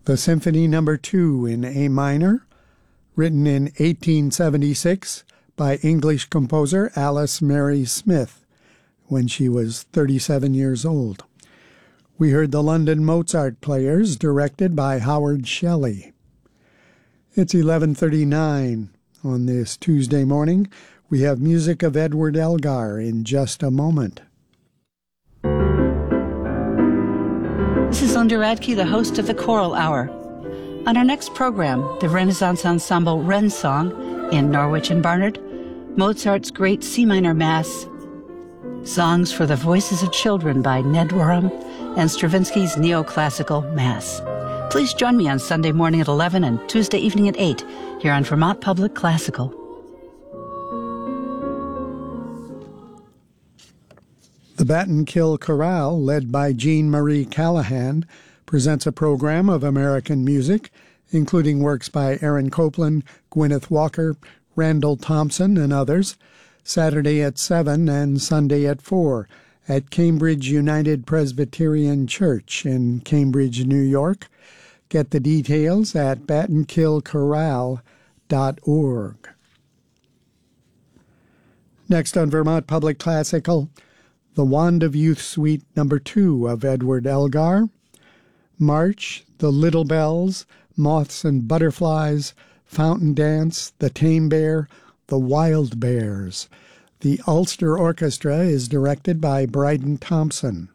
The Symphony No. 2 in A minor, written in 1876 by English composer Alice Mary Smith when she was 37 years old. We heard the London Mozart Players, directed by Howard Shelley. It's 11:39 on this Tuesday morning. We have music of Edward Elgar in just a moment. This is Linda Radke, the host of the Choral Hour. On our next program, the Renaissance ensemble Wren Song in Norwich and Barnard, Mozart's Great C Minor Mass, Songs for the Voices of Children by Ned Warham, and Stravinsky's Neoclassical Mass. Please join me on Sunday morning at 11 and Tuesday evening at 8 here on Vermont Public Classical. The Battenkill Chorale, led by Jean Marie Callahan, presents a program of American music, including works by Aaron Copland, Gwyneth Walker, Randall Thompson, and others, Saturday at 7 and Sunday at 4 at Cambridge United Presbyterian Church in Cambridge, New York. Get the details at battenkillchorale.org. Next on Vermont Public Classical, The Wand of Youth Suite No. 2 of Edward Elgar, March, The Little Bells, Moths and Butterflies, Fountain Dance, The Tame Bear, The Wild Bears. The Ulster Orchestra is directed by Bryden Thompson.